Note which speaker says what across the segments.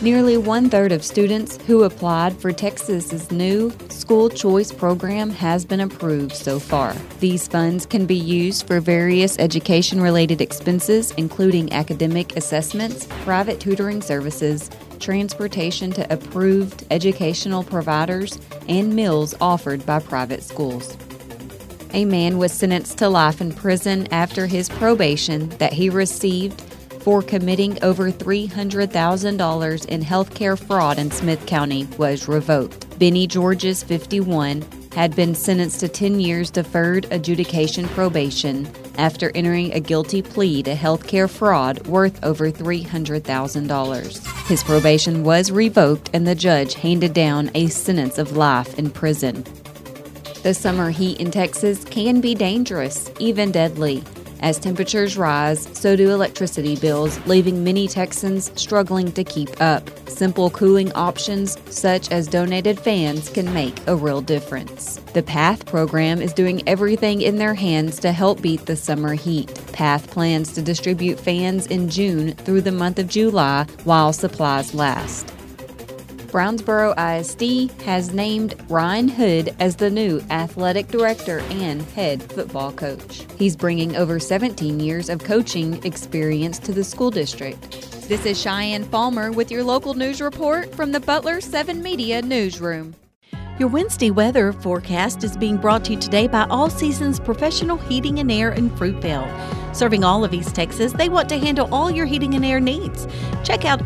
Speaker 1: Nearly one-third of students who applied for Texas's new school choice program has been approved so far. These funds can be used for various education-related expenses, including academic assessments, private tutoring services, transportation to approved educational providers, and meals offered by private schools. A man was sentenced to life in prison after his probation that he received for committing over $300,000 in healthcare fraud in Smith County was revoked. Benny Georges, 51, had been sentenced to 10 years deferred adjudication probation after entering a guilty plea to healthcare fraud worth over $300,000. His probation was revoked and the judge handed down a sentence of life in prison. The summer heat in Texas can be dangerous, even deadly. As temperatures rise, so do electricity bills, leaving many Texans struggling to keep up. Simple cooling options, such as donated fans, can make a real difference. The PATH program is doing everything in their hands to help beat the summer heat. PATH plans to distribute fans in June through the month of July while supplies last. Brownsboro ISD has named Ryan Hood as the new athletic director and head football coach. He's bringing over 17 years of coaching experience to the school district. This is Cheyenne Palmer with your local news report from the Butler 7 Media Newsroom.
Speaker 2: Your Wednesday weather forecast is being brought to you today by All Seasons Professional Heating and Air in Fruitvale. Serving all of East Texas, they want to handle all your heating and air needs. Check out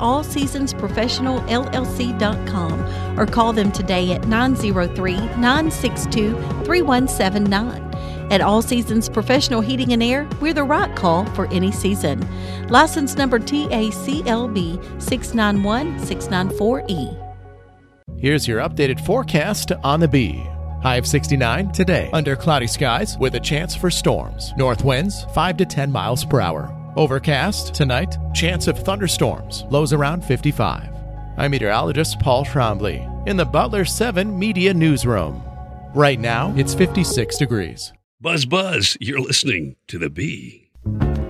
Speaker 2: allseasonsprofessionalllc.com or call them today at 903-962-3179. At All Seasons Professional Heating and Air, we're the right call for any season. License number TACLB 691694E.
Speaker 3: Here's your updated forecast on the Bee. High of 69 today, under cloudy skies with a chance for storms. North winds 5 to 10 miles per hour. Overcast tonight, chance of thunderstorms. Lows around 55. I'm meteorologist Paul Trombley in the Butler 7 Media Newsroom. Right now, it's 56 degrees.
Speaker 4: Buzz, buzz, you're listening to The Bee.